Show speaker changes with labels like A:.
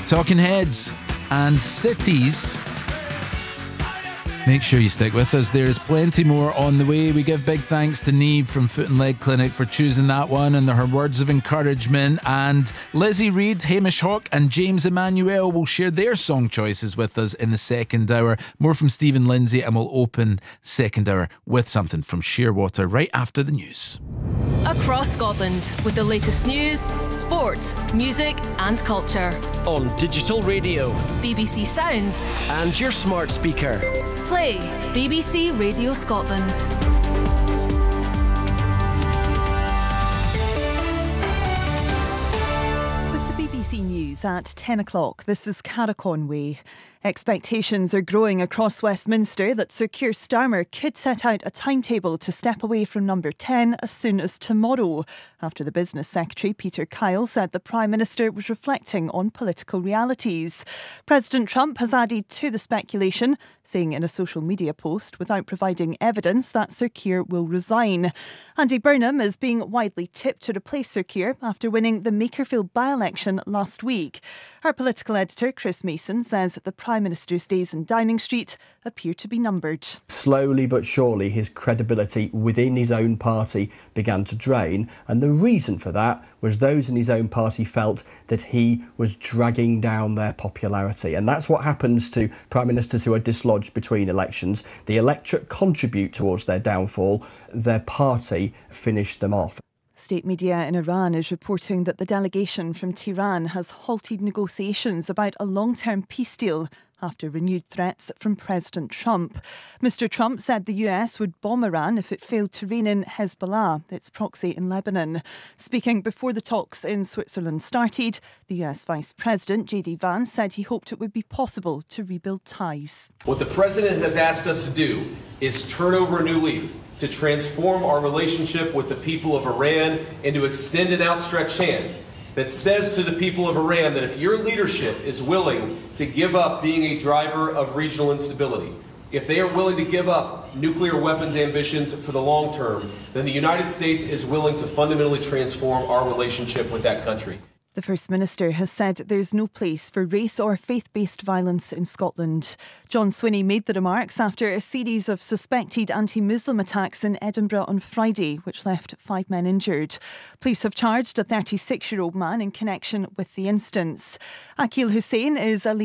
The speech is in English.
A: Talking Heads and Cities. Make sure you stick with us. There's plenty more on the way. We give big thanks to Neve from Foot and Leg Clinic for choosing that one and her words of encouragement. And Lizzie Reid, Hamish Hawk and James Emmanuel will share their song choices with us in the second hour. More from Stephen Lindsay, and we'll open second hour with something from Shearwater right after the news.
B: Across Scotland with the latest news, sport, music and culture.
C: On digital radio,
B: BBC Sounds
C: and your smart speaker.
B: Play BBC Radio Scotland.
D: With the BBC News at 10 o'clock, this is Cara Conway. Expectations are growing across Westminster that Sir Keir Starmer could set out a timetable to step away from Number 10 as soon as tomorrow, after the Business Secretary Peter Kyle said the Prime Minister was reflecting on political realities. President Trump has added to the speculation, saying in a social media post, without providing evidence, that Sir Keir will resign. Andy Burnham is being widely tipped to replace Sir Keir after winning the Makerfield by-election last week. Our political editor, Chris Mason, says the Prime Minister's days in Downing Street appear to be numbered.
E: Slowly but surely his credibility within his own party began to drain, and the reason for that was those in his own party felt that he was dragging down their popularity. And that's what happens to Prime Ministers who are dislodged between elections. The electorate contribute towards their downfall. Their party finished them off.
D: State media in Iran is reporting that the delegation from Tehran has halted negotiations about a long-term peace deal after renewed threats from President Trump. Mr. Trump said the US would bomb Iran if it failed to rein in Hezbollah, its proxy in Lebanon. Speaking before the talks in Switzerland started, the US Vice President J.D. Vance said he hoped it would be possible to rebuild ties.
F: What the President has asked us to do is turn over a new leaf, to transform our relationship with the people of Iran and to extend an outstretched hand that says to the people of Iran that if your leadership is willing to give up being a driver of regional instability, if they are willing to give up nuclear weapons ambitions for the long term, then the United States is willing to fundamentally transform our relationship with that country.
D: The First Minister has said there's no place for race or faith-based violence in Scotland. John Swinney made the remarks after a series of suspected anti-Muslim attacks in Edinburgh on Friday, which left 5 men injured. Police have charged a 36-year-old man in connection with the incidents. Akil Hussain is a